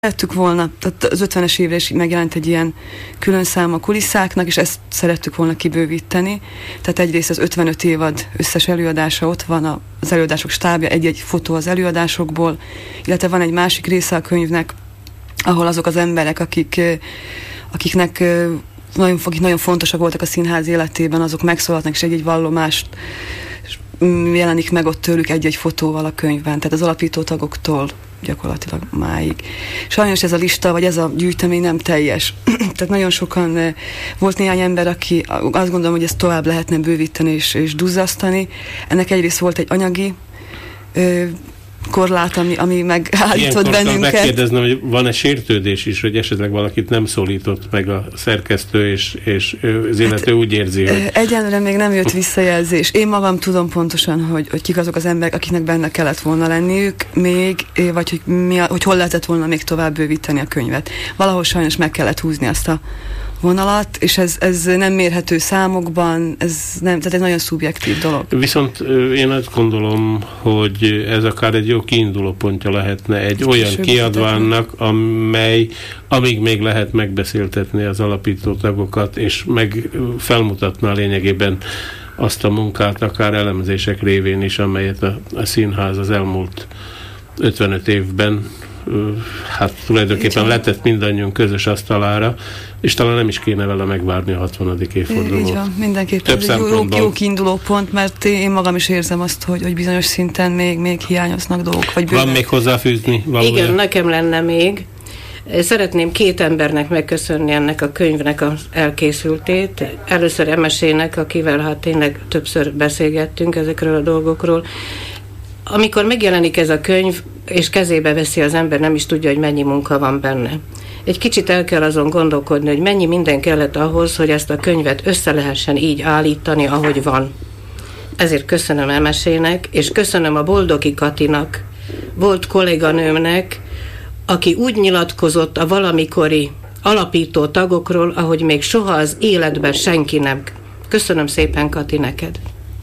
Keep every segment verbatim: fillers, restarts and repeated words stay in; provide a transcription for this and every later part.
Szerettük volna, tehát az ötvenes évre is megjelent egy ilyen külön szám a kulisszáknak, és ezt szerettük volna kibővíteni. Tehát egyrészt az ötvenöt évad összes előadása ott van, az előadások stábja, egy-egy fotó az előadásokból, illetve van egy másik része a könyvnek, ahol azok az emberek, akik, akiknek nagyon, akik nagyon fontosak voltak a színház életében, azok megszólalhatnak, és egy-egy vallomást jelenik meg ott tőlük egy-egy fotóval a könyvben, tehát az alapító tagoktól gyakorlatilag máig. Sajnos ez a lista, vagy ez a gyűjtemény nem teljes. Tehát nagyon sokan, volt néhány ember, aki azt gondolom, hogy ezt tovább lehetne bővíteni és, és duzzasztani. Ennek egyrészt volt egy anyagi ö, korlát, ami, ami megállított bennünket. Megkérdeznem, hogy van-e sértődés is, hogy esetleg valakit nem szólított meg a szerkesztő, és, és az illető hát, úgy érzi, hogy... Egyenlőre még nem jött visszajelzés. Én magam tudom pontosan, hogy, hogy kik azok az emberek, akiknek benne kellett volna lenniük még, vagy hogy, mi a, hogy hol lehetett volna még tovább bővíteni a könyvet. Valahol sajnos meg kellett húzni azt a vonalat, és ez, ez nem mérhető számokban, ez nem, tehát egy nagyon szubjektív dolog. Viszont én azt gondolom, hogy ez akár egy jó kiinduló pontja lehetne egy olyan kiadványnak, amely, amíg még lehet megbeszéltetni az alapító tagokat, és meg felmutatná lényegében azt a munkát, akár elemzések révén is, amelyet a, a színház az elmúlt ötvenöt évben hát tulajdonképpen letett mindannyiunk közös asztalára, és talán nem is kéne vele megvárni a hatvanadik évfordulót. Így van, mindenképpen. Ez egy jó, jó kiinduló pont, mert én magam is érzem azt, hogy, hogy bizonyos szinten még, még hiányoznak dolgok. Vagy van még hozzáfűzni valójában? Igen, nekem lenne még. Szeretném két embernek megköszönni ennek a könyvnek az elkészültét. Először Emesének, akivel hát tényleg többször beszélgettünk ezekről a dolgokról. Amikor megjelenik ez a könyv, és kezébe veszi az ember, nem is tudja, hogy mennyi munka van benne. Egy kicsit el kell azon gondolkodni, hogy mennyi minden kellett ahhoz, hogy ezt a könyvet össze lehessen így állítani, ahogy van. Ezért köszönöm Emesének, és köszönöm a Boldogi Katinak, volt kolléganőmnek, aki úgy nyilatkozott a valamikori alapító tagokról, ahogy még soha az életben senki nem. Köszönöm szépen, Kati, neked.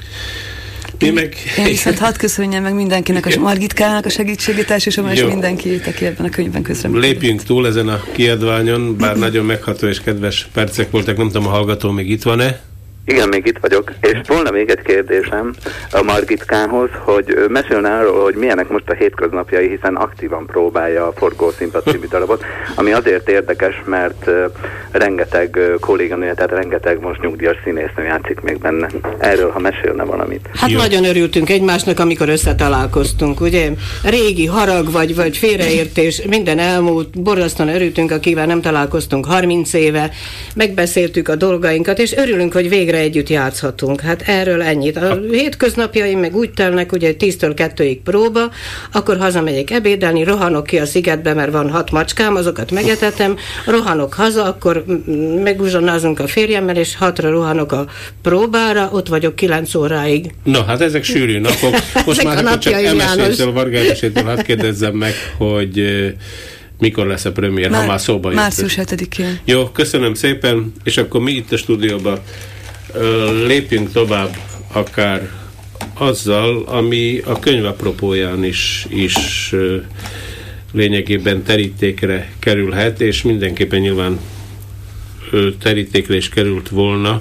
Én, meg... Én viszont hadd köszönjem meg mindenkinek, a Margitkának a segítségét, elsősorban és mindenki, aki ebben a könyvben közreműködött. Lépjünk túl ezen a kiadványon, bár nagyon megható és kedves percek voltak, nem tudom, a hallgató még itt van-e? Igen, még itt vagyok, és volna még egy kérdésem a Margitkához, hogy mesélne arról, hogy milyenek most a hétköznapjai, hiszen aktívan próbálja a Forgószínpad című darabot, ami azért érdekes, mert uh, rengeteg uh, kolléganője, tehát rengeteg most nyugdíjas színésznő játszik még benne. Erről, ha mesélne valamit. Hát jó. Nagyon örültünk egymásnak, amikor összetalálkoztunk, ugye? Régi harag vagy, vagy félreértés, minden elmúlt, borzasztóan örültünk, akivel nem találkoztunk harminc éve, megbeszéltük a dolgainkat, és örülünk, hogy végre együtt játszhatunk. Hát erről ennyit. A hétköznapjaim meg úgy telnek, ugye tíztől kettőig próba, akkor hazamegyek ebédelni, rohanok ki a szigetbe, mert van hat macskám, azokat megetetem, rohanok haza, akkor meguzsonnázunk a férjemmel, és hatra rohanok a próbára, ott vagyok kilenc óráig. Na, hát ezek sűrű napok. Most már csak Emesétől, Varga Emesétől hadd kérdezzem meg, hogy mikor lesz a premier, Már, ha már szóba jött. március hetedikén. Jó, köszönöm szépen, és akkor mi itt a stúdióban lépjünk tovább akár azzal, ami a könyv apropóján is, is lényegében terítékre kerülhet, és mindenképpen nyilván terítékre is került volna,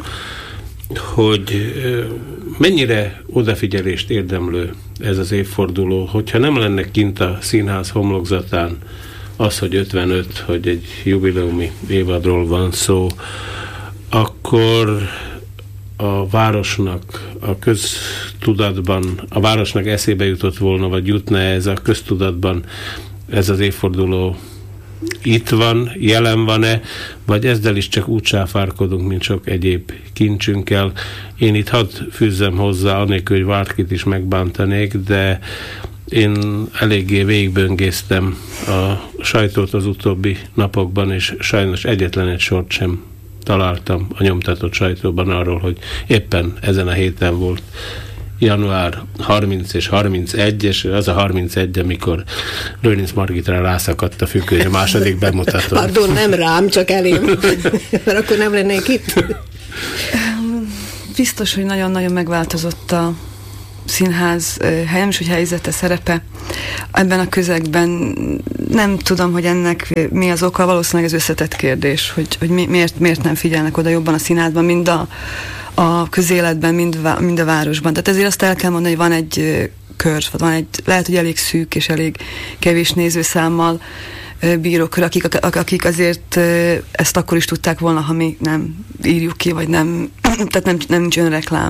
hogy mennyire odafigyelést érdemlő ez az évforduló, hogyha nem lenne kint a színház homlokzatán az, hogy ötvenöt, hogy egy jubileumi évadról van szó, akkor a városnak a köztudatban, a városnak eszébe jutott volna, vagy jutna ez a köztudatban, ez az évforduló itt van, jelen van-e, vagy ezzel is csak úgy sáfárkodunk, mint sok egyéb kincsünkkel. Én itt hadd fűzzem hozzá, anélkül, hogy bárkit is megbántanék, de én eléggé végigböngésztem a sajtót az utóbbi napokban, és sajnos egyetlen egy sort sem találtam a nyomtatott sajtóban arról, hogy éppen ezen a héten volt január harminc és harmincegy, és az a harmincegy, amikor Lőrinc Margitra rászakadt a függöny a második bemutató. Pardon, nem rám, csak elém, mert akkor nem lennék itt. Biztos, hogy nagyon-nagyon megváltozott a színház helye, nem is, hogy helyzete, szerepe ebben a közegben. Nem tudom, hogy ennek mi az oka, valószínűleg ez összetett kérdés, hogy, hogy mi, miért, miért nem figyelnek oda jobban a színházban, mind a, a közéletben, mind, mind a városban. Tehát ezért azt el kell mondani, hogy van egy kör, van egy, lehet, hogy elég szűk és elég kevés nézőszámmal bíró kör, akik, akik azért ezt akkor is tudták volna, ha mi nem írjuk ki, vagy nem, tehát nem, nem nincs önreklám.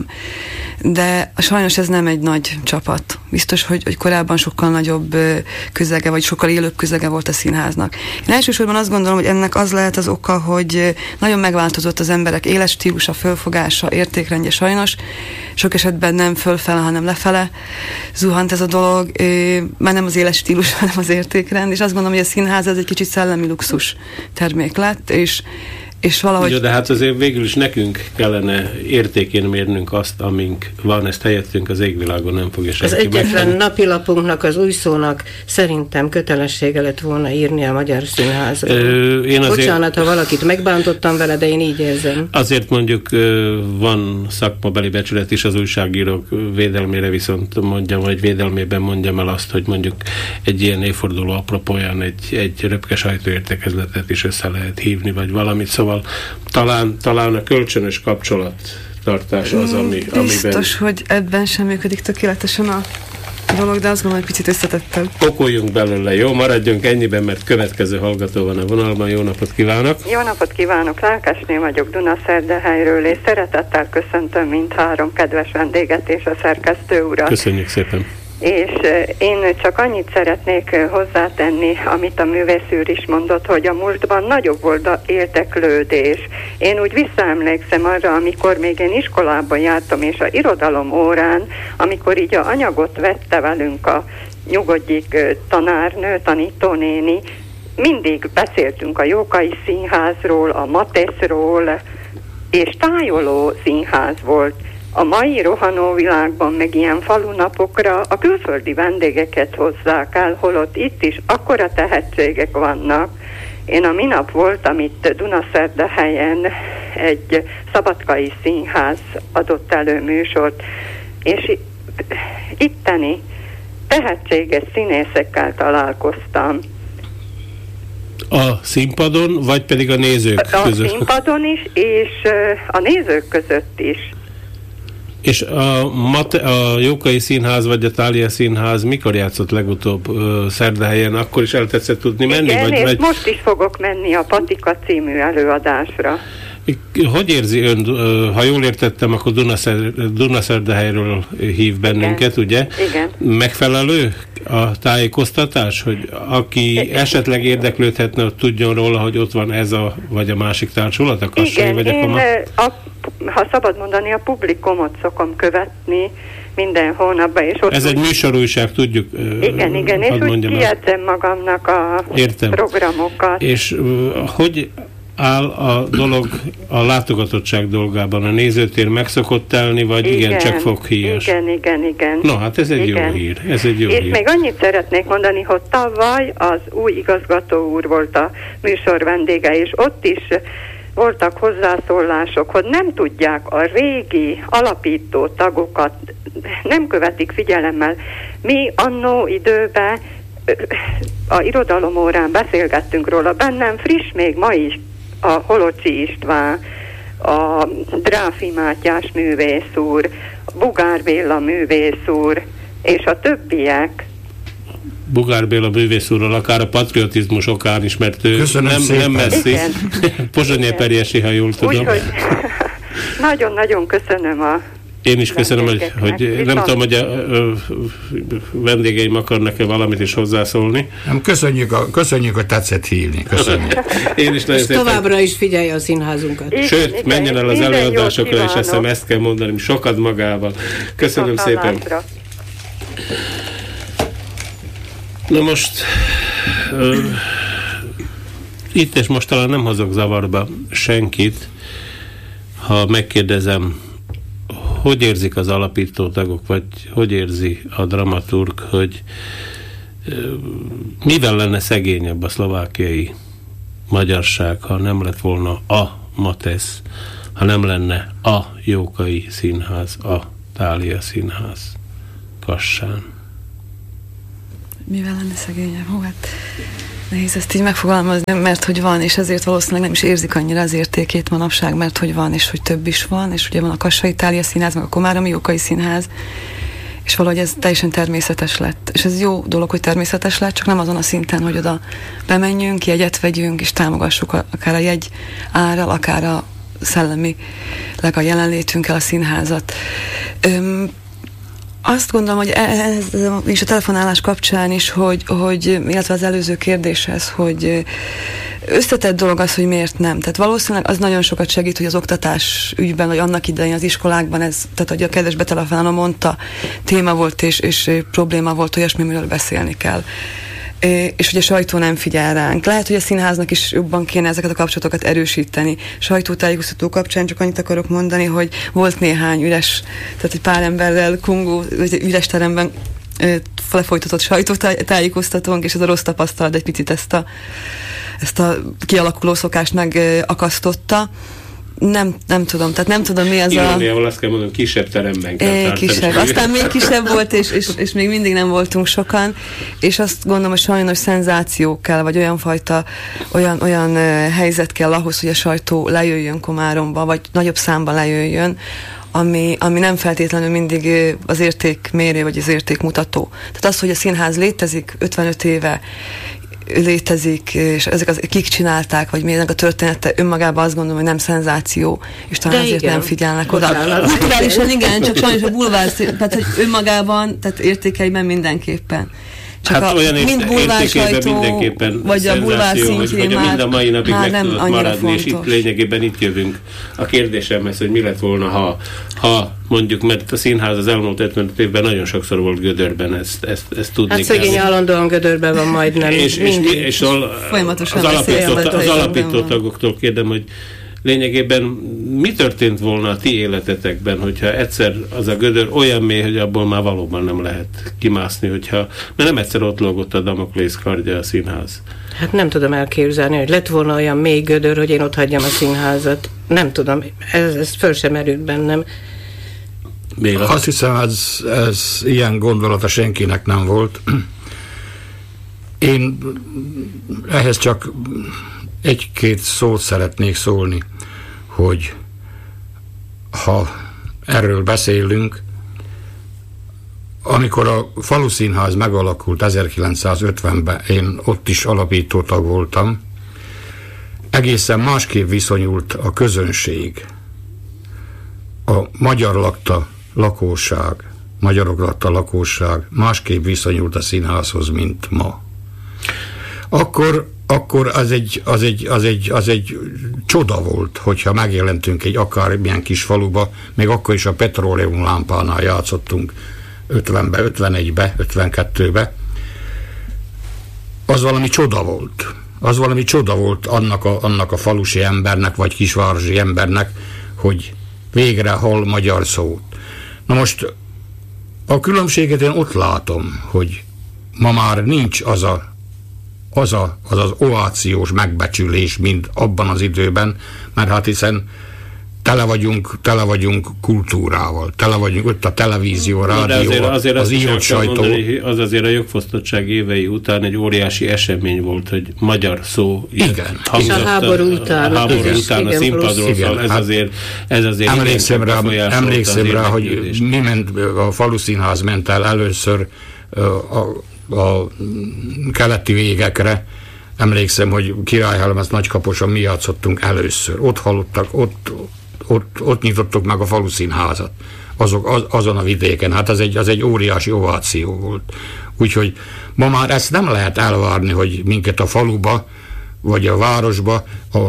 De sajnos ez nem egy nagy csapat. Biztos, hogy, hogy korábban sokkal nagyobb közege, vagy sokkal élőbb közege volt a színháznak. Én elsősorban azt gondolom, hogy ennek az lehet az oka, hogy nagyon megváltozott az emberek életstílusa, fölfogása, értékrendje sajnos. Sok esetben nem fölfele, hanem lefele zuhant ez a dolog. Már nem az életstílus, hanem az értékrend. És azt gondolom, hogy a színház ez egy kicsit szellemi luxus termék lett, és és valahogy... Jó, de hát azért végül is nekünk kellene értékén mérnünk azt, amink van, ezt helyettünk az égvilágon nem fogja senki. Az egyetlen napilapunknak, az új szónak szerintem kötelessége lett volna írni a Magyar Színházra. Ö, én azért... Bocsánat, ha valakit megbántottam vele, de én így érzem. Azért mondjuk van szakmabeli becsület is az újságírók védelmére, viszont mondjam, vagy védelmében mondjam el azt, hogy mondjuk egy ilyen évforduló apropóján egy, egy röpke sajtóértekezletet is össze lehet hívni, vagy valamit, szóval talán, talán a kölcsönös kapcsolattartás az, ami, amiben... Biztos, hogy ebben sem működik tökéletesen a dolog, de azt gondolom, hogy picit összetettem. Okoljunk belőle, jó? Maradjunk ennyiben, mert következő hallgató van a vonalban. Jó napot kívánok! Jó napot kívánok! Lelkesné vagyok Dunaszerdehelyről, és szeretettel köszöntöm mindhárom kedves vendéget és a szerkesztő urat. Köszönjük szépen! És én csak annyit szeretnék hozzátenni, amit a művész úr is mondott, hogy a múltban nagyobb volt az érdeklődés. Én úgy visszaemlékszem arra, amikor még én iskolában jártam, és a irodalom órán, amikor így a anyagot vette velünk a nyugodjék tanárnő, tanítónéni, mindig beszéltünk a Jókai Színházról, a Mateszról, és tájoló színház volt. A mai rohanó világban, meg ilyen falunapokra a külföldi vendégeket hozzák el, holott itt is akkora tehetségek vannak. Én a minap voltam itt Dunaszerdahelyen, egy szabadkai színház adott elő műsort, és itteni tehetséges színészekkel találkoztam. A színpadon, vagy pedig a nézők a között? A színpadon is, és a nézők között is. És a, Mate, a Jókai Színház vagy a Thália Színház mikor játszott legutóbb uh, Szerdahelyen? Akkor is el tetszett tudni menni? Igen, vagy, és vagy... most is fogok menni a Patika című előadásra. Hogy érzi ön, ha jól értettem, akkor Dunaszer, Dunaszerdahelyről hív bennünket, igen, ugye? Igen. Megfelelő a tájékoztatás, hogy aki igen. esetleg érdeklődhetne, hogy tudjon róla, hogy ott van ez a, vagy a másik társulat, a Kassai, igen, vagy a én, a, ha szabad mondani, a publikumot szokom követni minden hónapban. És ott ez úgy, egy műsorújság, tudjuk. Igen, igen, és úgy kijegyzem magamnak a Értem. programokat. És uh, hogy áll a dolog a látogatottság dolgában? A nézőtér meg szokott telni, vagy igen, igen csak foghíjas? Igen, igen, igen. No, hát ez egy igen. jó hír. Ez egy jó és hír. még annyit szeretnék mondani, hogy tavaly az új igazgató úr volt a műsor vendége, és ott is voltak hozzászólások, hogy nem tudják a régi alapító tagokat, nem követik figyelemmel. Mi annó időben a irodalomórán beszélgettünk róla, bennem friss még ma is a Holocsi István, a Dráfi Mátyás művész úr, Bugár Béla művész úr, és a többiek. Bugár Béla művész úrral akár a patriotizmus okán is, mert ő nem, nem messzi. Pozsonyéperjesi, ha jól tudom. Úgyhogy nagyon-nagyon köszönöm a Én is köszönöm, hogy, hogy nem tudom, hogy a, a vendégeim akarnak-e valamit is hozzászólni. Nem, köszönjük, a, köszönjük, hogy tetszett hívni. Köszönjük. Én is nagyon szépen. Továbbra is figyelje a színházunkat. Igen, Sőt, igen, menjen el az előadásokra, és eszem ezt kell mondani, sokat magával. Köszönöm a szépen. Hallásra. Na most uh, itt és most talán nem hozok zavarba senkit, ha megkérdezem, hogy érzik az alapító tagok, vagy hogy érzi a dramaturg, hogy uh, mivel lenne szegényebb a szlovákiai magyarság, ha nem lett volna a Matesz, ha nem lenne a Jókai Színház, a Thália Színház. Kassán? Mivel lenne szegényebb? Hú, hát nehéz ezt így megfogalmazni, mert hogy van, és ezért valószínűleg nem is érzik annyira az értékét manapság, mert hogy van, és hogy több is van, és ugye van a Kassa Itália Színház, meg a Komáromi Jókai Színház, és valahogy ez teljesen természetes lett. És ez jó dolog, hogy természetes lett, csak nem azon a szinten, hogy oda bemenjünk, jegyet vegyünk, és támogassuk a, akár a jegy árral, akár a szellemileg a jelenlétünkkel a színházat. Öm, Azt gondolom, hogy ez, és a telefonálás kapcsán is, hogy, hogy, illetve az előző kérdéshez, hogy összetett dolog az, hogy miért nem. Tehát valószínűleg az nagyon sokat segít, hogy az oktatás ügyben, vagy annak idején az iskolákban ez, tehát hogy a kedves betelefonáló mondta, téma volt és, és probléma volt, hogy olyasmiről beszélni kell. És hogy a sajtó nem figyel ránk. Lehet, hogy a színháznak is jobban kéne ezeket a kapcsolatokat erősíteni. Sajtótájékoztató kapcsán csak annyit akarok mondani, hogy volt néhány üres, tehát egy pár emberrel kungó, üres teremben lefolytatott sajtótájékoztatónk, és ez a rossz tapasztalat egy picit ezt a, ezt a kialakuló szokást megakasztotta. Nem, nem tudom, tehát nem tudom mi az Iróniával a... azt kell mondani, kisebb teremben kell é, kisebb. Aztán még kisebb volt, és, és, és még mindig nem voltunk sokan, és azt gondolom, hogy sajnos szenzáció kell, vagy olyan fajta, olyan, olyan uh, helyzet kell ahhoz, hogy a sajtó lejöjjön Komáromba, vagy nagyobb számban lejöjjön, ami, ami nem feltétlenül mindig uh, az értékmérő, vagy az értékmutató. Tehát az, hogy a színház létezik ötvenöt éve, létezik, és ezek az, kik csinálták, vagy milyenek a története, önmagában azt gondolom, hogy nem szenzáció, és talán de azért igen. nem figyelnek oda. Kulturálisan igen, csak sajnos a bulvár, tehát hogy önmagában, tehát értékeiben mindenképpen. Csak hát a, olyan mind bulvársajtó, vagy a bulvár szintjén már, mind a mai napig már meg nem tudott annyira maradni, fontos. és itt lényegében itt jövünk a kérdésemhez, hogy mi lett volna, ha, ha mondjuk, mert a színház az elmúlt ötvenöt évben nagyon sokszor volt gödörben, ezt, ezt, ezt tudni hát szegény kell. állandóan gödörben van majdnem. És, és, és, és al, folyamatosan az alapító, az alapító van. tagoktól kérdem, hogy lényegében mi történt volna a ti életetekben, hogyha egyszer az a gödör olyan mély, hogy abból már valóban nem lehet kimászni, hogyha, mert nem egyszer ott lógott a Damoklész kardja a színház. Hát nem tudom elképzelni, hogy lett volna olyan mély gödör, hogy én ott hagyjam a színházat. Nem tudom, ez, ez föl sem erült bennem. Béla. Azt hiszem, ez, ez ilyen gondolata senkinek nem volt. Én ehhez csak egy-két szót szeretnék szólni, hogy ha erről beszélünk, amikor a Faluszínház megalakult ezerkilencszázötvenben, én ott is alapító tag voltam, egészen másképp viszonyult a közönség, a magyar lakta lakosság, magyarok lakta lakosság másképp viszonyult a színházhoz, mint ma. Akkor akkor az egy, az, egy, az, egy, az egy csoda volt, hogyha megjelentünk egy akármilyen kis faluba, még akkor is a petróleum lámpánál játszottunk ötvenbe, ötvenegybe, ötvenkettőbe. Az valami csoda volt. Az valami csoda volt annak a, annak a falusi embernek, vagy kisvárosi embernek, hogy végre hall magyar szót. Na most a különbséget én ott látom, hogy ma már nincs az a az a, az, az ovációs megbecsülés, mint abban az időben, mert hát hiszen tele vagyunk, tele vagyunk kultúrával, tele vagyunk, ott a televízió, rádió, azért, azért az írott sajtó. Mondani, az azért a jogfosztottság évei után egy óriási esemény volt, hogy magyar szó igen. És a háború után. A háború igen, után igen, a színpadról, igen, ez hát azért, ez azért emlékszem rá, emlékszem rá hogy mi ment, a Faluszínház ment el először a, a a keleti végekre. Emlékszem, hogy Királyhalmaz Nagykaposon mi játszottunk először. Ott hallottak, ott, ott, ott nyitottuk meg a Faluszínházat. Azok, az, azon a vidéken. Hát az egy, az egy óriási ováció volt. Úgyhogy ma már ezt nem lehet elvárni, hogy minket a faluba, vagy a városba a,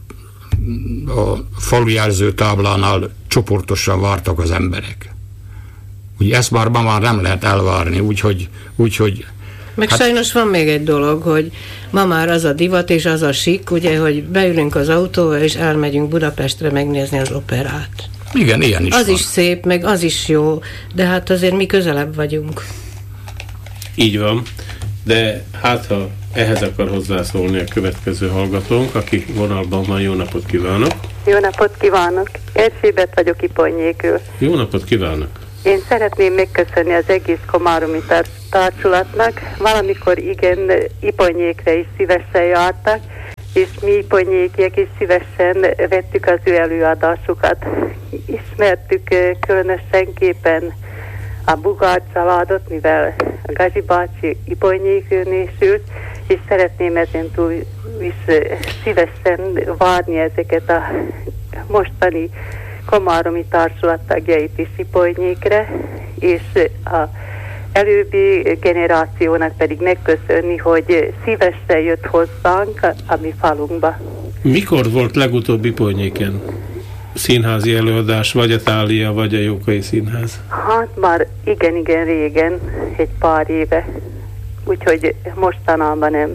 a falujelző táblánál csoportosan vártak az emberek. Ugye ezt már ma már nem lehet elvárni, úgyhogy... úgyhogy meg hát, sajnos van még egy dolog, hogy ma már az a divat és az a sik, ugye, hogy beülünk az autóba és elmegyünk Budapestre megnézni az operát. Igen, ilyen is Az van. is szép, meg az is jó, de hát azért mi közelebb vagyunk. Így van, de hát ha ehhez akar hozzászólni a következő hallgatónk, aki vonalban van, jó napot kívánok! Jó napot kívánok! Erzsébet vagyok Iponyékül. Jó napot kívánok! Én szeretném megköszönni az egész komáromi társulatnak. Valamikor igen, Iponyékre is szívesen jártak, és mi iponyékiek is szívesen vettük az ő előadásukat. Ismertük különösenképpen a Bugár családot, mivel a Gazsi bácsi Iponyékön ésült, és szeretném ezen túl is szívesen várni ezeket a mostani komáromi társulat tagjait is Iponyékre, és a előbbi generációnak pedig megköszönni, hogy szívesen jött hozzánk a mi falunkba. Mikor volt legutóbb Iponyéken színházi előadás, vagy a Thália, vagy a Jókai Színház? Hát már igen-igen régen, egy pár éve, úgyhogy mostanában nem.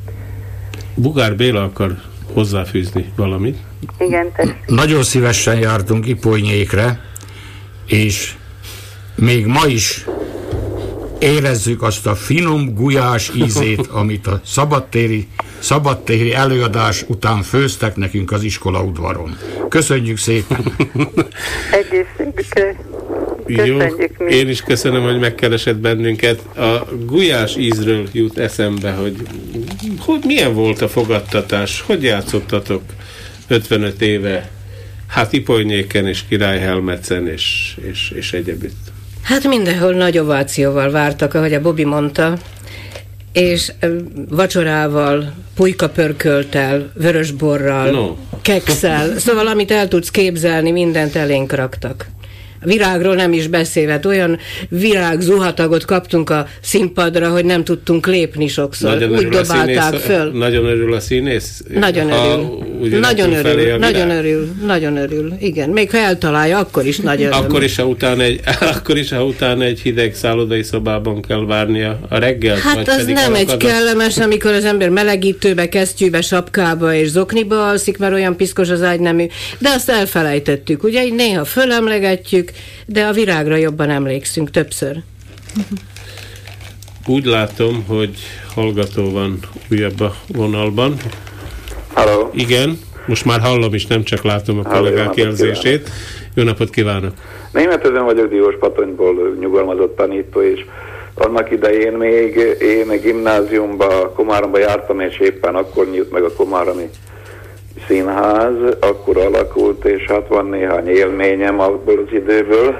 Bugár Béla akar hozzáfűzni valamit? Igen, te. Nagyon szívesen jártunk Iponyékre, és még ma is érezzük azt a finom gulyás ízét, amit a szabadtéri, szabadtéri előadás után főztek nekünk az iskola udvaron. Köszönjük szépen! Egészségükre! Jó, én is köszönöm, hogy megkeresett bennünket. A gulyás ízről jut eszembe, hogy, hogy milyen volt a fogadtatás, hogy játszottatok ötvenöt éve, hát Iponyéken és Királyhelmecen és, és, és egyebütt. Hát mindenhol nagy ovációval vártak, ahogy a Bobby mondta, és vacsorával, pulykapörkölttel, vörösborral, no. kekszel, szóval amit el tudsz képzelni, mindent elénk raktak. Virágról nem is beszélve, olyan virág zuhatagot kaptunk a színpadra, hogy nem tudtunk lépni sokszor. Nagyon úgy dobálták színész, föl. Nagyon örül a színész? Nagyon örül. Nagyon örül, nagyon örül, nagyon örül. Igen, még ha eltalálja, akkor is nagy örül. Akkor is, ha után egy, akkor is, ha után egy hideg szállodai szobában kell várnia a reggelt? Hát vagy az pedig nem egy alakad... kellemes, amikor az ember melegítőbe, kesztyűbe, sapkába és zokniba alszik, mert olyan piszkos az ágynemű. De azt elfelejtettük, ugye? Néha fölemlegetjük, de a virágra jobban emlékszünk többször. Úgy látom, hogy hallgató van újabb a vonalban. Halló. Igen, most már hallom is, nem csak látom a kollégák jelzését. Jó napot kívánok! Németözön vagyok, Dióspatonyból nyugalmazott tanító, és annak idején még én gimnáziumba, Komáromba jártam, és éppen akkor nyílt meg a komáromi színház, akkor alakult, és hát van néhány élményem abból az időből.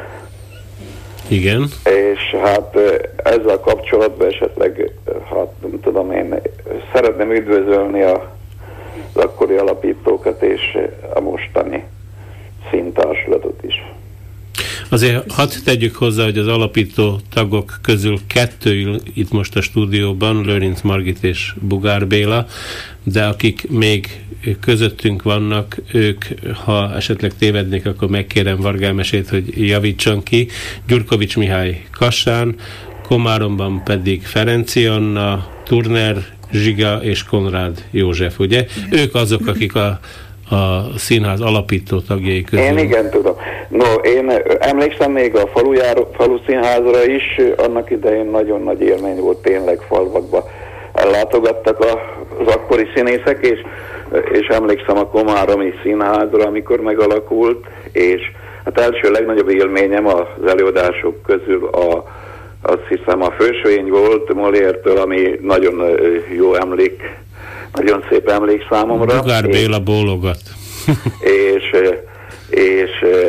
Igen. És hát ezzel kapcsolatban esetleg, hát nem tudom én, szeretném üdvözölni a, az akkori alapítókat és a mostani színtársulatot is. Azért hadd tegyük hozzá, hogy az alapító tagok közül kettő ül itt most a stúdióban, Lőrinc Margit és Bugár Béla, de akik még közöttünk vannak, ők, ha esetleg tévednék, akkor megkérem Vargálmesét, hogy javítson ki. Gyurkovics Mihály Kassán, Komáromban pedig Ferenci Anna, Turner Zsiga és Konrád József, ugye? Ők azok, akik a a színház alapító tagjai közül. Én igen tudom. No, én emlékszem még a falujáró, falu színházra is, annak idején nagyon nagy élmény volt, tényleg falvakba ellátogattak az akkori színészek, és, és emlékszem a komáromi színházra, amikor megalakult, és hát első legnagyobb élményem az előadások közül a, azt hiszem a Fősvény volt Molière-től, ami nagyon jó emlék, nagyon szép emlék számomra. Bugár Béla bólogat. És, és,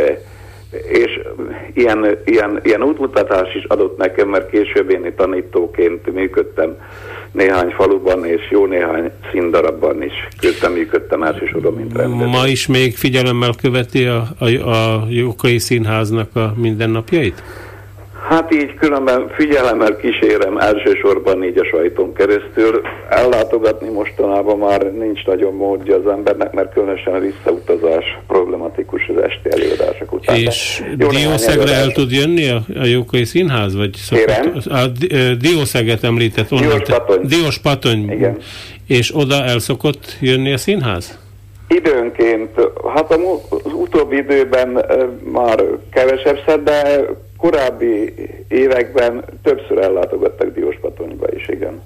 és ilyen, ilyen, ilyen útmutatás is adott nekem, mert később én tanítóként működtem néhány faluban, és jó néhány színdarabban is köztem működtem elsősorban, mint rendező. Ma is még figyelemmel követi a, a, a Jókai Színháznak a mindennapjait? Hát így különben figyelemmel kísérem elsősorban így a sajton keresztül. Ellátogatni mostanában már nincs nagyon módja az embernek, mert különösen a visszautazás problematikus az esti előadások után. És Diószegre el tud jönni a, a Jókai Színház? Vagy szokott, a Diószeget említett. Dióspatony. Dióspatony. Igen. És oda el szokott jönni a színház? Időnként. Hát az utóbbi időben már kevesebb, de korábbi években többször ellátogattak Dióspatonyba is, igen.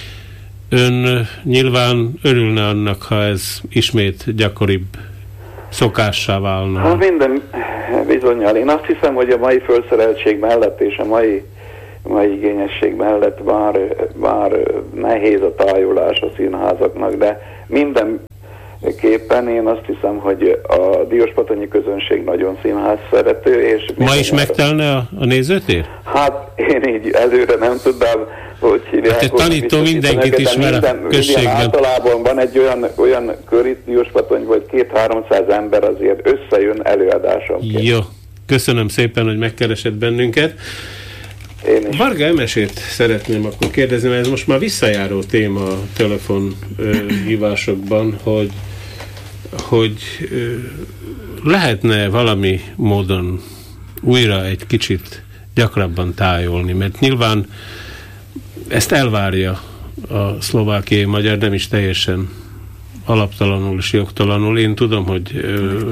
Ön nyilván örülne annak, ha ez ismét gyakoribb szokássá válna. Hát minden, Bizonnyal. Én azt hiszem, hogy a mai felszereltség mellett és a mai, mai igényesség mellett bár, bár nehéz a tájolás a színházaknak, de mindenképpen én azt hiszem, hogy a dióspatanyi közönség nagyon színház szerető. És ma is megtelne a, a nézőtér? Hát én így előre nem tudom, hogy hívják. Hát tanító mindenkit ismer a községben. Általában van egy olyan, olyan kör itt Dióspatony, vagy két-háromszáz ember azért összejön előadásonként. Jó, köszönöm szépen, hogy megkeresett bennünket. Én is. Varga Emesét szeretném akkor kérdezni, mert ez most már visszajáró téma a telefon ö, hívásokban, hogy, hogy ö, lehetne valami módon újra egy kicsit gyakrabban tájolni, mert nyilván ezt elvárja a szlovákiai magyar, nem is teljesen alaptalanul és jogtalanul. Én tudom, hogy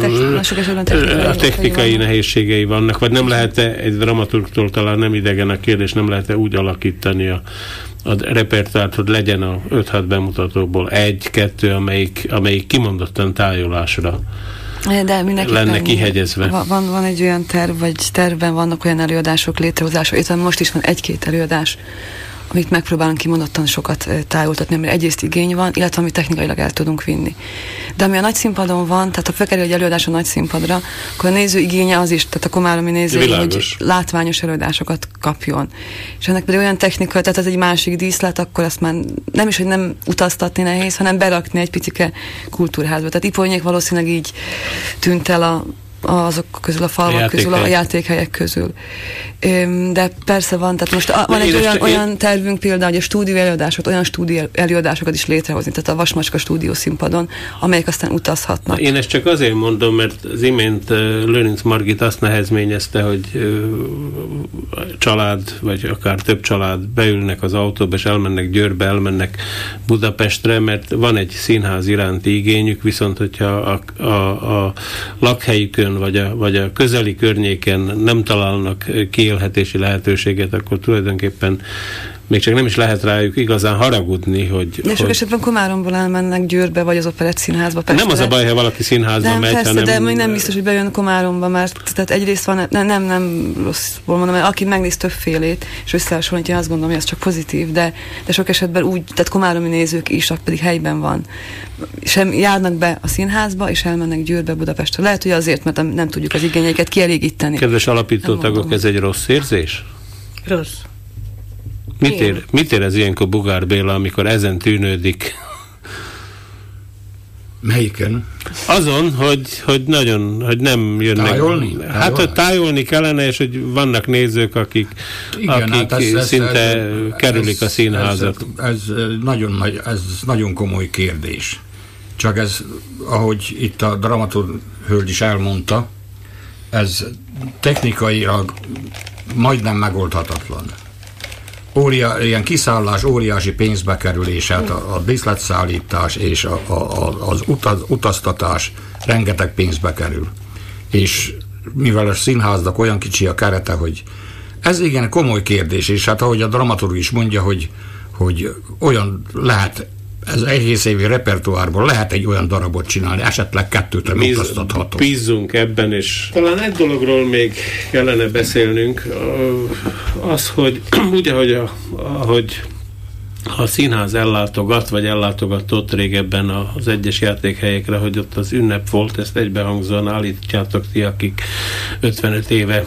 a technikai nehézségei vannak, vagy nem lehet-e egy dramaturgtól, talán nem idegen a kérdés, nem lehet-e úgy alakítani a, a repertoárt, hogy legyen a öt-hat bemutatóból egy-kettő, amelyik, amelyik kimondottan tájolásra de lenne kihegyezve. Van, van egy olyan terv, vagy tervben vannak olyan előadások létrehozása, itt most is van egy-két előadás, amit megpróbálunk kimondottan sokat tájoltatni, mert egyrészt igény van, illetve amit technikailag el tudunk vinni. De ami a nagy színpadon van, tehát ha felkerül egy előadás a nagy színpadra, akkor a néző igénye az is, tehát a komáromi néző, világos, hogy látványos előadásokat kapjon. És ennek pedig olyan technika, tehát ez egy másik díszlet, akkor azt már nem is, hogy nem utaztatni nehéz, hanem berakni egy picike kultúrházba. Tehát Ipolnyék valószínűleg így tűnt el a azok közül, a falvak a közül, a játékhelyek közül. De persze van, tehát most a, van egy olyan, olyan tervünk például, hogy a stúdió előadásokat, olyan stúdió előadásokat is létrehozni, tehát a Vasmacska stúdió színpadon, amelyek aztán utazhatnak. Én ezt csak azért mondom, mert az imént uh, Lőrinc Margit azt nehezményezte, hogy uh, család, vagy akár több család beülnek az autóba, és elmennek Győrbe, elmennek Budapestre, mert van egy színház iránti igényük, viszont hogyha a, a, a lakhelyükön vagy a, vagy a közeli környéken nem találnak kiélhetési lehetőséget, akkor tulajdonképpen még csak nem is lehet rájuk igazán haragudni, hogy... De sok hogy... esetben Komáromból elmennek Győrbe, vagy az Operett Színházba. Pestre. Nem az a baj, ha valaki színházba nem, megy, persze, hanem... de még nem biztos, hogy bejön Komáromba, mert tehát egyrészt van, nem, nem, nem rosszból mondom, mert aki megnéz többfélét, és összehasonlítja, azt gondolom, hogy ez csak pozitív, de, de sok esetben úgy, tehát komáromi nézők is, pedig helyben van. Sem járnak be a színházba, és elmennek Győrbe, Budapestre. Lehet, hogy azért, mert nem, nem tudjuk az igényeiket kielégíteni. Kedves alapítótagok, ez egy rossz érzés? Rossz. Mit ér, mit ér ez ilyenkor Bugár Béla, amikor ezen tűnődik? Melyiken? Azon, hogy, hogy nagyon, hogy nem jönnek. Tájolni? Hát, hogy tájolni kellene, és hogy vannak nézők, akik, igen, akik hát ez, szinte ez, kerülik ez, a színházat. Ez, ez, nagyon nagy, ez nagyon komoly kérdés. Csak ez, ahogy itt a dramaturg hölgy is elmondta, ez technikailag majdnem megoldhatatlan. Ória, ilyen kiszállás, óriási pénzbekerülés, hát a, a díszletszállítás és a, a, az utaz, utaztatás rengeteg pénzbe kerül. És mivel a színháznak olyan kicsi a kerete, hogy ez igen komoly kérdés, és hát ahogy a dramaturg is mondja, hogy, hogy olyan lehet, ez egész évi repertoárból lehet egy olyan darabot csinálni, esetleg kettőtre utaztatható. Bízzunk ebben, és talán egy dologról még kellene beszélnünk, az, hogy úgy, ahogy a, ahogy a színház ellátogat, vagy ellátogatott régebben az egyes játékhelyekre, hogy ott az ünnep volt, ezt egybehangzóan állítjátok ti, akik ötvenöt éve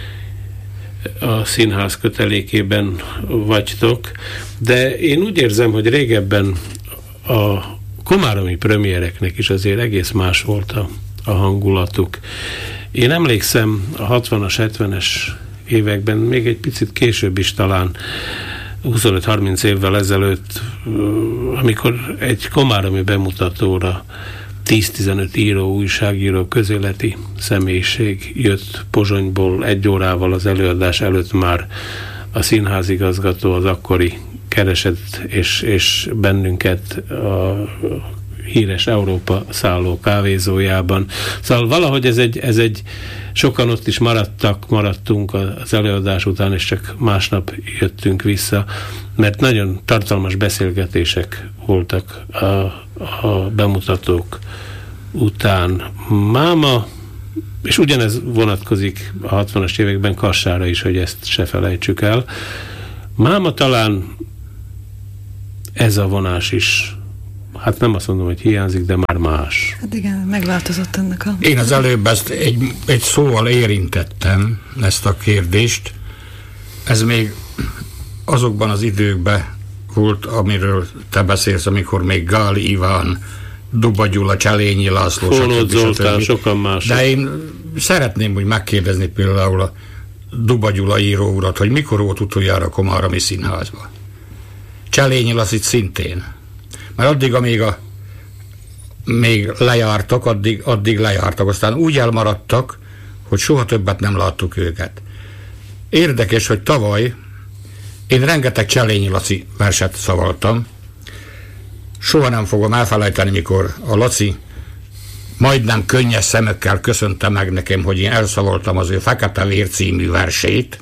a színház kötelékében vagytok, de én úgy érzem, hogy régebben a komáromi premiereknek is azért egész más volt a, a hangulatuk. Én emlékszem a hatvanas, hetvenes években, még egy picit később is talán, huszonöt-harminc évvel ezelőtt, amikor egy komáromi bemutatóra tíz-tizenöt író, újságíró, közéleti személyiség jött Pozsonyból egy órával az előadás előtt, már a színházigazgató, az akkori keresett és, és bennünket a híres Európa szálló kávézójában. Szóval valahogy ez egy, ez egy sokan ott is maradtak, maradtunk az előadás után, és csak másnap jöttünk vissza, mert nagyon tartalmas beszélgetések voltak a, a bemutatók után. Máma és ugyanez vonatkozik a hatvanas években Kassára is, hogy ezt se felejtsük el. Máma talán ez a vonás is, hát nem azt mondom, hogy hiányzik, de már más. Hát igen, megváltozott ennek a... Én az előbb ezt egy, egy szóval érintettem, ezt a kérdést. Ez még azokban az időkben volt, amiről te beszélsz, amikor még Gál Iván, Duba Gyula, Cselényi László, Fónót Zoltán, sokan mások. De én szeretném úgy megkérdezni például a Duba Gyula író urat, hogy mikor volt utoljára Komáromi Színházban. Cselényi Lasszit szintén. Mert addig, amíg a, még lejártak, addig, addig lejártak. Aztán úgy elmaradtak, hogy soha többet nem láttuk őket. Érdekes, hogy tavaly én rengeteg Cselényi Laci verset szavaltam. Soha nem fogom elfelejteni, mikor a Laci majdnem könnyes szemekkel köszönte meg nekem, hogy én elszavaltam az ő Fekete Vér című versét.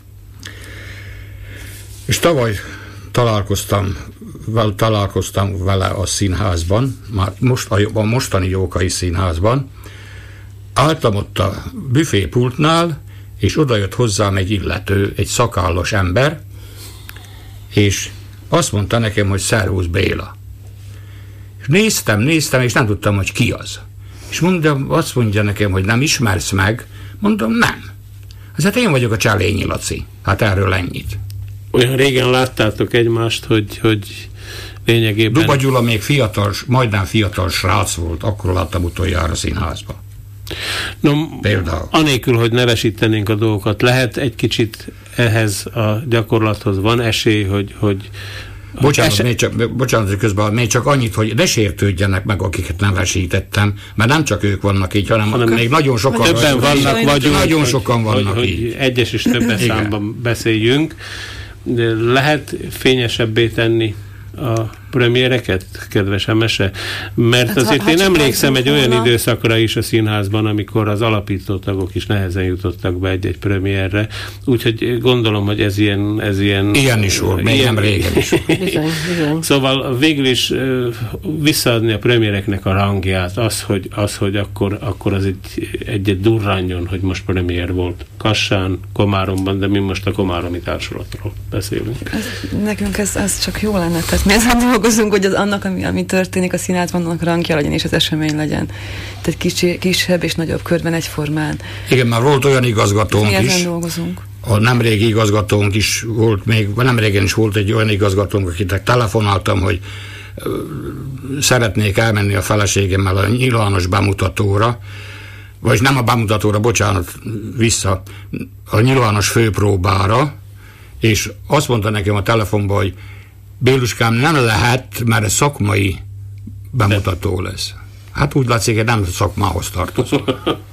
És tavaly találkoztam, vel, találkoztam vele a színházban, már most, a mostani Jókai Színházban. Álltam ott a büfépultnál, és odajött hozzám egy illető, egy szakállas ember, és azt mondta nekem, hogy Szervusz Béla. És néztem, néztem, és nem tudtam, hogy ki az. És mondom, azt mondja nekem, hogy nem ismersz meg. Mondom, nem. Hát én vagyok a Cselényi Laci. Hát erről ennyit. Olyan régen láttátok egymást, hogy, hogy lényegében... Duba Gyula még fiatal, majdnem fiatal srác volt, akkor láttam utoljára színházba. No, például. Anélkül, hogy nevesítenénk a dolgokat, lehet egy kicsit ehhez a gyakorlathoz van esély, hogy... hogy Bocsánat, esély... még csak, bocsánat, közben még csak annyit, hogy ne sértődjenek meg, akiket nevesítettem, mert nem csak ők vannak így, hanem, hanem még nagyon sokan többen vannak, vagyunk, nagyon sokan hogy, vannak hogy, így. Hogy egyes és többes számban beszéljünk. De lehet fényesebbé tenni a premiereket, kedves Emese? Mert hát, azért ha, én emlékszem egy olyan volna. időszakra is a színházban, amikor az alapító tagok is nehezen jutottak be egy-egy premierre, úgyhogy gondolom, hogy ez ilyen... Ez ilyen ilyen is volt, még nem régen is. Bizony, bizony. Szóval végül is visszaadni a premiereknek a rangját, az, hogy, az, hogy akkor, akkor az egy, egy durrányon, hogy most premier volt Kassán, Komáromban, de mi most a komáromi társulatról beszélünk. Ez, nekünk ez, ez csak jó lenne, tehát mi ezen dolgozunk, hogy az annak, ami, ami történik a színházban, annak rangja legyen, és az esemény legyen. Tehát kicsi, kisebb és nagyobb körben egyformán. Igen, már volt olyan igazgatónk mi is. Ezen dolgozunk. A nemrégi igazgatónk is volt, még nemrégen is volt egy olyan igazgatónk, akinek telefonáltam, hogy uh, szeretnék elmenni a feleségemmel a nyilvános bemutatóra, vagy nem a bemutatóra, bocsánat, vissza, a nyilvános főpróbára, és azt mondta nekem a telefonban, hogy Béluskám, nem lehet, mert ez szakmai bemutató lesz. Hát úgy látszik, hogy nem szakmához tartozom.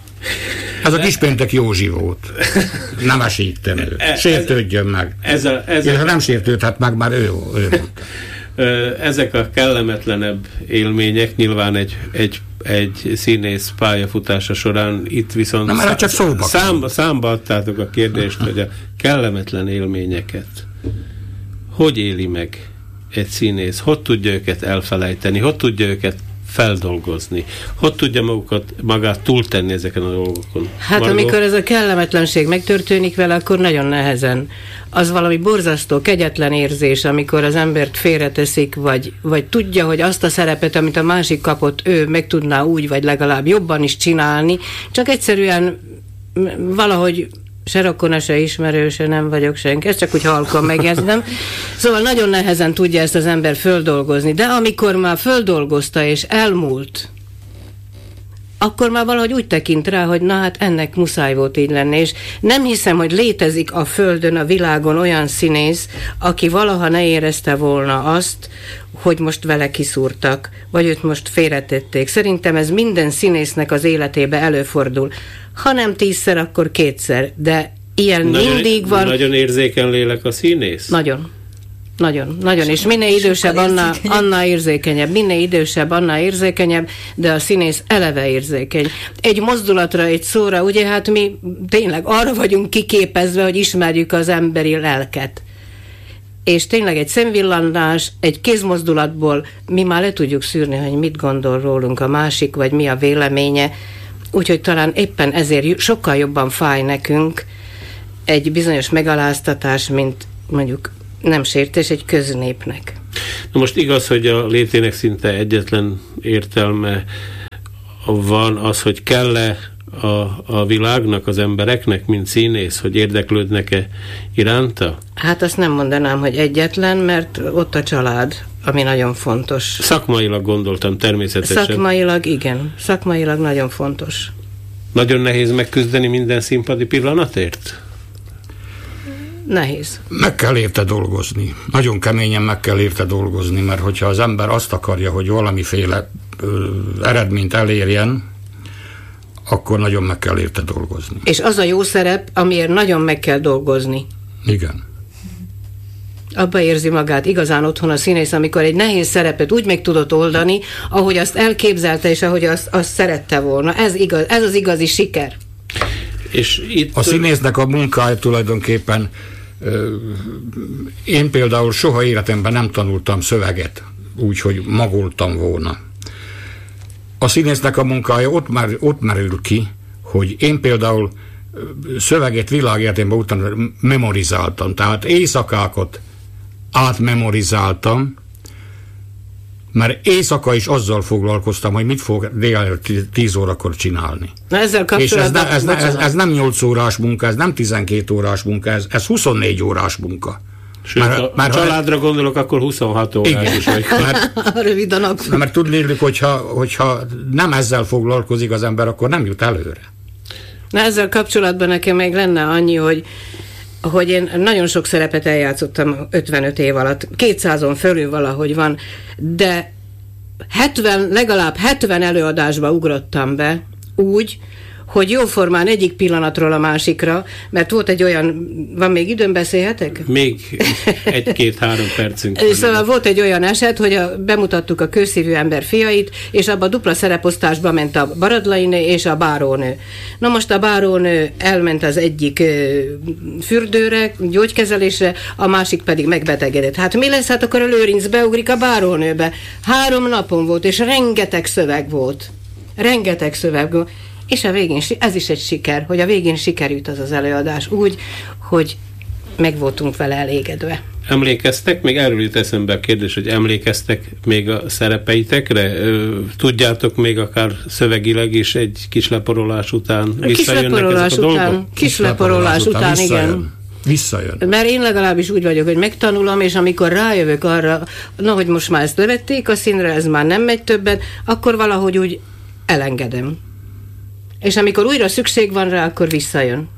Ez a Kispéntek Józsi volt. Nem esítem őt. Sértődjön meg. Ez a, ez a, ha nem sértődhet meg, már ő, ő mondta. Ezek a kellemetlenebb élmények nyilván egy, egy, egy színész pályafutása során itt viszont nem, szá- csak szóba számba, számba adtátok a kérdést, hogy a kellemetlen élményeket hogy éli meg egy színész, hogy tudja őket elfelejteni, hogy tudja őket feldolgozni, hogy tudja magukat, magát túltenni ezeken a dolgokon. Hát Margó? Amikor ez a kellemetlenség megtörténik vele, akkor nagyon nehezen. Az valami borzasztó, kegyetlen érzés, amikor az embert félreteszik, vagy, vagy tudja, hogy azt a szerepet, amit a másik kapott, ő meg tudná úgy, vagy legalább jobban is csinálni, csak egyszerűen valahogy se rokona, se ismerőse nem vagyok senki, ezt csak úgy halkan megjegyzem. Szóval nagyon nehezen tudja ezt az ember földolgozni, de amikor már földolgozta és elmúlt, akkor már valahogy úgy tekint rá, hogy na hát ennek muszáj volt így lenni, és nem hiszem, hogy létezik a földön, a világon olyan színész, aki valaha ne érezte volna azt, hogy most vele kiszúrtak, vagy őt most félretették. Szerintem ez minden színésznek az életébe előfordul. Ha nem tízszer, akkor kétszer, de ilyen nagyon, mindig van. Nagyon érzékeny lélek a színész? Nagyon. Nagyon, nagyon, és minél idősebb, annál, annál érzékenyebb, minél idősebb, annál érzékenyebb, de a színész eleve érzékeny. Egy mozdulatra, egy szóra, ugye hát mi tényleg arra vagyunk kiképezve, hogy ismerjük az emberi lelket. És tényleg egy szemvillanás, egy kézmozdulatból mi már le tudjuk szűrni, hogy mit gondol rólunk a másik, vagy mi a véleménye. úgyhogy talán éppen ezért sokkal jobban fáj nekünk egy bizonyos megaláztatás, mint mondjuk nem sértés egy köznépnek. Na most igaz, hogy a létének szinte egyetlen értelme van az, hogy kell-e a, a világnak, az embereknek, mint színész, hogy érdeklődnek-e iránta? Hát azt nem mondanám, hogy egyetlen, mert ott a család, ami nagyon fontos. Szakmailag gondoltam természetesen. Szakmailag igen, szakmailag nagyon fontos. Nagyon nehéz megküzdeni minden színpadi pillanatért? Nehéz. Meg kell érte dolgozni. Nagyon keményen meg kell érte dolgozni, mert hogyha az ember azt akarja, hogy valamiféle ö, eredményt elérjen, akkor nagyon meg kell érte dolgozni. És az a jó szerep, amiért nagyon meg kell dolgozni. Igen. Abba érzi magát igazán otthon a színész, amikor egy nehéz szerepet úgy meg tudott oldani, ahogy azt elképzelte, és ahogy azt, azt szerette volna. Ez, igaz, ez az igazi siker. És itt... A színésznek a munkája tulajdonképpen én például soha életemben nem tanultam szöveget, úgy, hogy magoltam volna. A színésznek a munkája ott, már, ott merül ki, hogy én például szöveget világéletemben utána memorizáltam, tehát éjszakákat átmemorizáltam, mert éjszaka is azzal foglalkoztam, hogy mit fog délelőtt tíz órakor csinálni. Na ezzel és ez, ne, ez, ne, ez, ez nem nyolc órás munka, ez nem tizenkét órás munka, ez, ez huszonnégy órás munka. Sőt, mert, ha mert, családra gondolok, akkor huszonhat órás igen, is. Vagy. Mert, rövid a nap. Mert tudnék, hogyha, hogyha nem ezzel foglalkozik az ember, akkor nem jut előre. Na ezzel kapcsolatban nekem még lenne annyi, hogy hogy én nagyon sok szerepet eljátszottam ötvenöt év alatt, kétszázon fölül valahogy van, de hetven, legalább hetven előadásba ugrottam be úgy, hogy jóformán egyik pillanatról a másikra, mert volt egy olyan, van még időm, beszélhetek? Még egy-két-három percünk van. Szóval volt egy olyan eset, hogy a, bemutattuk a Kőszívű ember fiait, és abban a dupla szereposztásba ment a Baradlainő és a bárónő. Na most a bárónő elment az egyik ö, fürdőre, gyógykezelésre, a másik pedig megbetegedett. Hát mi lesz? Hát akkor a Lőrinc beugrik a bárónőbe. Három napon volt, és rengeteg szöveg volt. Rengeteg szöveg volt. És a végén, ez is egy siker, hogy a végén sikerült az az előadás úgy, hogy meg voltunk vele elégedve. Emlékeztek? Még erről jut eszembe a kérdés, hogy emlékeztek még a szerepeitekre? Tudjátok még akár szövegileg is egy kis leporolás után visszajönnek ezek a dolgok? Kis leporolás után, után igen. Visszajön. Mert én legalábbis úgy vagyok, hogy megtanulom, és amikor rájövök arra, na, hogy most már ezt levették a színre, ez már nem megy többet, akkor valahogy úgy elengedem. És amikor újra szükség van rá, akkor visszajön.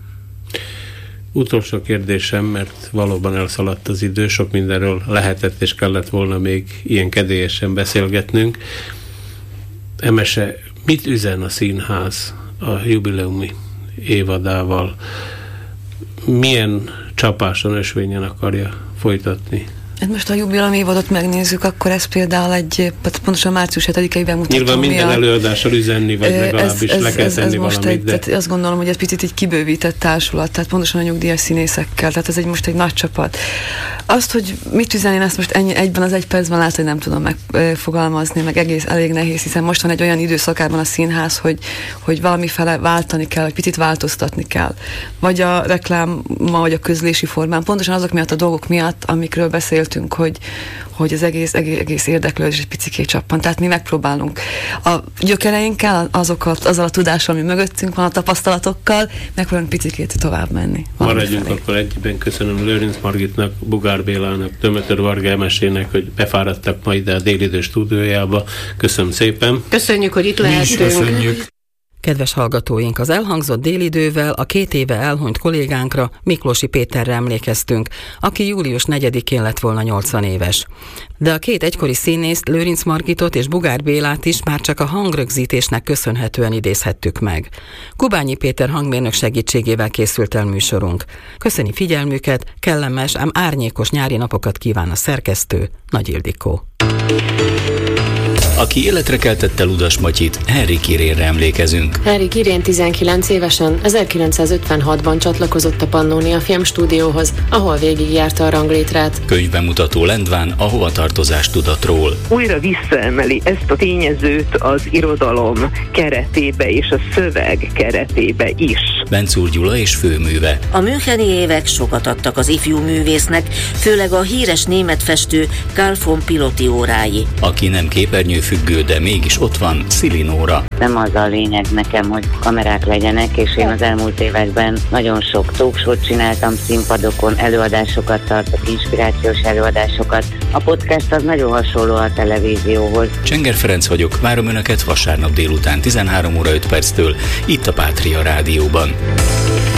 Utolsó kérdésem, mert valóban elszaladt az idő, sok mindenről lehetett és kellett volna még ilyen kedélyesen beszélgetnünk. Emese, mit üzen a színház a jubileumi évadával? Milyen csapáson, ösvényen akarja folytatni? Most a jubileumi évadot megnézzük, akkor ez például egy, pontosan március hetedikei bemutató. Nyilván minden miatt előadással üzenni, vagy legalábbis ez, le kell tenni valamit. Egy, de... tehát azt gondolom, hogy ez picit egy kibővített társulat, tehát pontosan a nyugdíjas színészekkel, tehát ez egy most egy nagy csapat. Azt, hogy mit üzen, én ezt most ennyi, egyben az egy percben lehet, hogy nem tudom megfogalmazni, meg egész elég nehéz, hiszen most van egy olyan időszakában a színház, hogy, hogy valamifele váltani kell, vagy picit változtatni kell. Vagy a rekláma, vagy a közlési formán, pontosan azok miatt a dolgok miatt, amikről beszélt, hogy, hogy az egész, egész, egész érdeklődés egy picikét csappan. Tehát mi megpróbálunk a gyökereinkkel, azokat, azzal a tudással, ami mögöttünk van, a tapasztalatokkal, megpróbálunk picikét tovább menni. Maradjunk felé. Akkor egyben. Köszönöm Lőrinc Margitnak, Bugár Bélának, Dömötör Varga Emesének, hogy befáradtak ma ide a Délidő stúdiójába. Köszönöm szépen. Köszönjük, hogy itt lehetünk. Köszönjük. Kedves hallgatóink, az elhangzott Délidővel a két éve elhunyt kollégánkra, Miklósi Péterre emlékeztünk, aki július negyedikén lett volna nyolcvan éves. De a két egykori színészt, Lőrinc Margitot és Bugár Bélát is már csak a hangrögzítésnek köszönhetően idézhettük meg. Kubányi Péter hangmérnök segítségével készült el műsorunk. Köszöni figyelmüket, kellemes, ám árnyékos nyári napokat kíván a szerkesztő, Nagy Ildikó. Aki életre keltette Ludas Matyit, Henrik Irényre emlékezünk. Henrik Irén tizenkilenc évesen ezerkilencszázötvenhatban csatlakozott a Pannónia Filmstúdióhoz, ahol végigjárta a ranglétrát. Könyvbemutató Lendván a hovatartozás tudatról. Újra visszaemeli ezt a tényezőt az irodalom keretébe és a szöveg keretébe is. Bencúr Gyula és főműve. A müncheni évek sokat adtak az ifjú művésznek, főleg a híres német festő Carl von Piloty órái. Aki nem képernyőfüggő, de mégis ott van, Szili Nóra. Nem az a lényeg nekem, hogy kamerák legyenek, és én az elmúlt években nagyon sok talkshow-t csináltam színpadokon, előadásokat tartok, inspirációs előadásokat. A podcast az nagyon hasonló a televízióhoz. Csenger Ferenc vagyok, várom Önöket vasárnap délután tizenhárom óra öt perctől itt a Pátria Rádióban.